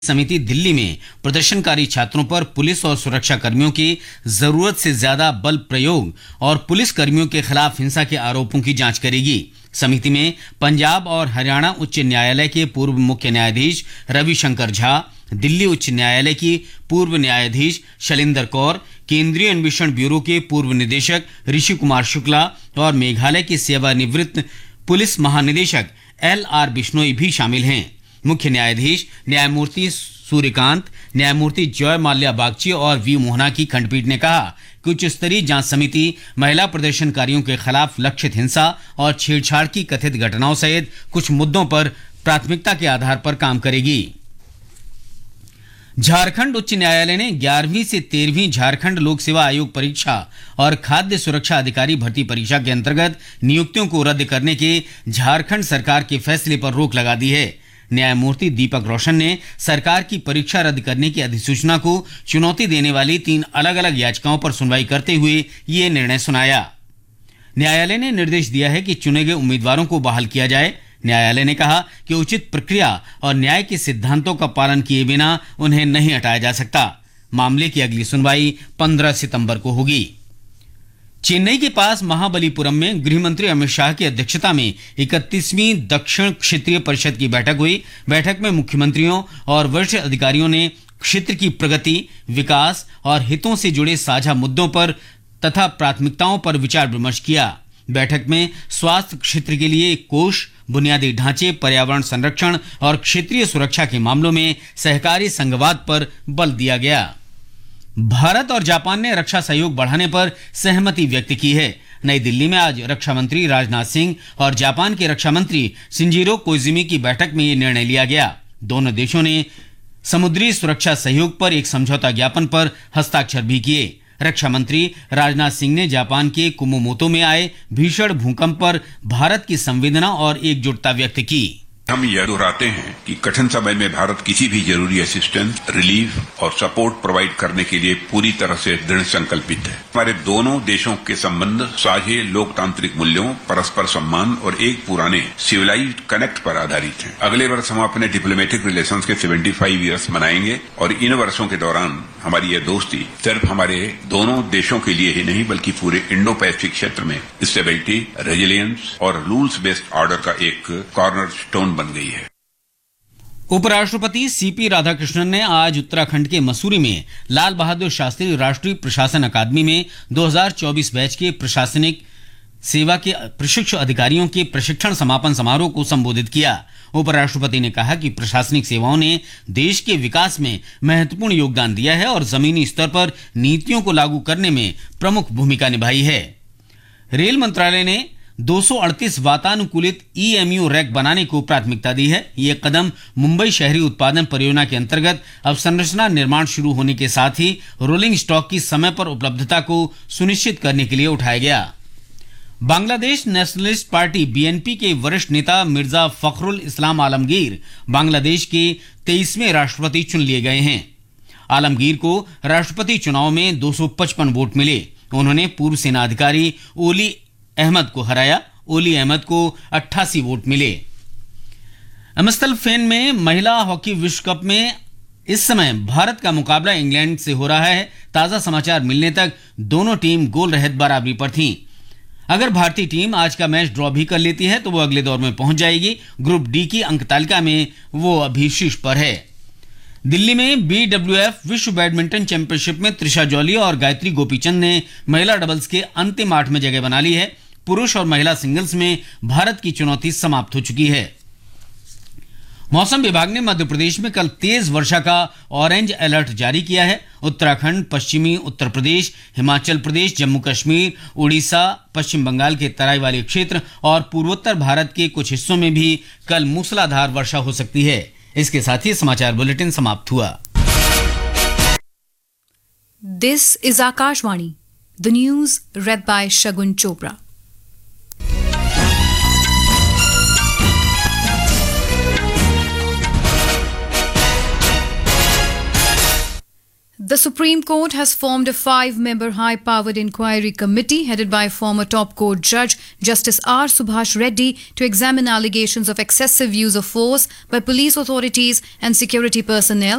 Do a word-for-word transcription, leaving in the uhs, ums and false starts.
समिति दिल्ली में प्रदर्शनकारी छात्रों पर पुलिस और सुरक्षा कर्मियों की जरूरत से ज्यादा बल प्रयोग और पुलिस कर्मियों के खिलाफ हिंसा के आरोपों की जांच करेगी। समिति में पंजाब और हरियाणा उच्च न्यायालय के पूर्व मुख्य न्यायाधीश रविशंकर झा, दिल्ली उच्च न्यायालय की पूर्व न्यायाधीश शैलेंद्र कौर, केंद्रीय अन्वेषण ब्यूरो के पूर्व निदेशक ऋषि कुमार शुक्ला और मेघालय के सेवानिवृत्त पुलिस महानिदेशक एल आर बिश्नोई भी शामिल हैं। मुख्य न्यायाधीश न्यायमूर्ति सूर्यकांत, न्यायमूर्ति जय माल्या बागची और वी मोहना की खंडपीठ ने कहा कि उच्च स्तरीय जांच समिति महिला प्रदर्शनकारियों के खिलाफ लक्षित हिंसा और छेड़छाड़ की कथित घटनाओं सहित कुछ मुद्दों पर प्राथमिकता के आधार पर काम करेगी। झारखंड उच्च न्यायालय ने ग्यारहवीं से तेरहवीं झारखंड लोक सेवा आयोग परीक्षा और खाद्य सुरक्षा अधिकारी भर्ती परीक्षा के अंतर्गत नियुक्तियों को रद्द करने के झारखंड सरकार के फैसले पर रोक लगा दी है। न्यायमूर्ति दीपक रोशन ने सरकार की परीक्षा रद्द करने की अधिसूचना को चुनौती देने वाली तीन अलग अलग याचिकाओं पर सुनवाई करते हुए ये निर्णय सुनाया। न्यायालय ने निर्देश दिया है कि चुने गए उम्मीदवारों को बहाल किया जाए। न्यायालय ने कहा कि उचित प्रक्रिया और न्याय के सिद्धांतों का पालन किए बिना उन्हें नहीं हटाया जा सकता। मामले की अगली सुनवाई पंद्रह सितंबर को होगी। चेन्नई के पास महाबलीपुरम में गृह मंत्री अमित शाह की अध्यक्षता में इकतीसवीं दक्षिण क्षेत्रीय परिषद की बैठक हुई। बैठक में मुख्यमंत्रियों और वरिष्ठ अधिकारियों ने क्षेत्र की प्रगति, विकास और हितों से जुड़े साझा मुद्दों पर तथा प्राथमिकताओं पर विचार विमर्श किया। बैठक में स्वास्थ्य क्षेत्र के लिए एक कोष, बुनियादी ढांचे, पर्यावरण संरक्षण और क्षेत्रीय सुरक्षा के मामलों में सहकारी संघवाद पर बल दिया गया। भारत और जापान ने रक्षा सहयोग बढ़ाने पर सहमति व्यक्त की है। नई दिल्ली में आज रक्षा मंत्री राजनाथ सिंह और जापान के रक्षा मंत्री शिंजिरो कोइजुमी की बैठक में ये निर्णय लिया गया। दोनों देशों ने समुद्री सुरक्षा सहयोग पर एक समझौता ज्ञापन पर हस्ताक्षर भी किए। रक्षा मंत्री राजनाथ सिंह ने जापान के कुमामोतो में आए भीषण भूकंप पर भारत की संवेदना और एकजुटता व्यक्त की। हम यह दोहराते हैं कि कठिन समय में भारत किसी भी जरूरी असिस्टेंस, रिलीफ और सपोर्ट प्रोवाइड करने के लिए पूरी तरह से दृढ़ संकल्पित है। हमारे दोनों देशों के संबंध साझे लोकतांत्रिक मूल्यों, परस्पर सम्मान और एक पुराने सिविलाइज्ड कनेक्ट पर आधारित हैं। अगले वर्ष हम अपने डिप्लोमेटिक रिलेशंस के पचहत्तर इयर्स मनाएंगे और इन वर्षों के दौरान हमारी यह दोस्ती सिर्फ हमारे दोनों देशों के लिए ही नहीं बल्कि पूरे इंडो पैसिफिक क्षेत्र में स्टेबिलिटी, रेजिलियंस और रूल्स बेस्ड ऑर्डर का एक कॉर्नर स्टोन बन गई है। उपराष्ट्रपति सीपी राधाकृष्णन ने आज उत्तराखंड के मसूरी में लाल बहादुर शास्त्री राष्ट्रीय प्रशासन अकादमी में दो हज़ार चौबीस बैच के प्रशासनिक सेवा के प्रशिक्षु अधिकारियों के प्रशिक्षण समापन समारोह को संबोधित किया। उपराष्ट्रपति ने कहा कि प्रशासनिक सेवाओं ने देश के विकास में महत्वपूर्ण योगदान दिया है और जमीनी स्तर पर नीतियों को लागू करने में प्रमुख भूमिका निभाई है। रेल मंत्रालय ने दो सौ अड़तीस वातानुकूलित ईएमयू रैक बनाने को प्राथमिकता दी है। ये कदम मुंबई शहरी उत्पादन परियोजना के अंतर्गत अवसंरचना निर्माण शुरू होने के साथ ही रोलिंग स्टॉक की समय पर उपलब्धता को सुनिश्चित करने के लिए उठाया गया। बांग्लादेश नेशनलिस्ट पार्टी बीएनपी के वरिष्ठ नेता मिर्जा फखरुल इस्लाम आलमगीर बांग्लादेश के तेईसवें राष्ट्रपति चुन लिए गए हैं। आलमगीर को राष्ट्रपति चुनाव में दो सौ पचपन वोट मिले। उन्होंने पूर्व सेना अधिकारी ओली अहमद को हराया। ओली अहमद को अट्ठासी वोट मिले। एमएसएल फेन में महिला हॉकी विश्व कप में इस समय भारत का मुकाबला इंग्लैंड से हो रहा है। ताजा समाचार मिलने तक दोनों टीम गोल रहित बराबरी पर थीं। अगर भारतीय टीम आज का मैच ड्रॉ भी कर लेती है तो वो अगले दौर में पहुंच जाएगी। ग्रुप डी की अंक तालिका में वो अभी शीर्ष पर है। दिल्ली में बीडब्ल्यूएफ विश्व बैडमिंटन चैंपियनशिप में त्रिशा जॉली और गायत्री गोपीचंद ने महिला डबल्स के अंतिम आठ में जगह बना ली है। पुरुष और महिला सिंगल्स में भारत की चुनौती समाप्त हो चुकी है। मौसम विभाग ने मध्य प्रदेश में कल तेज वर्षा का ऑरेंज अलर्ट जारी किया है। उत्तराखंड, पश्चिमी उत्तर प्रदेश, हिमाचल प्रदेश, जम्मू कश्मीर, उड़ीसा, पश्चिम बंगाल के तराई वाले क्षेत्र और पूर्वोत्तर भारत के कुछ हिस्सों में भी कल मूसलाधार वर्षा हो सकती है। इसके साथ ही समाचार बुलेटिन समाप्त हुआ। This is Akashvani, the news red bye Shagun Chopra. The Supreme Court has formed a five-member high-powered inquiry committee headed by former top court judge Justice R. Subhash Reddy to examine allegations of excessive use of force by police authorities and security personnel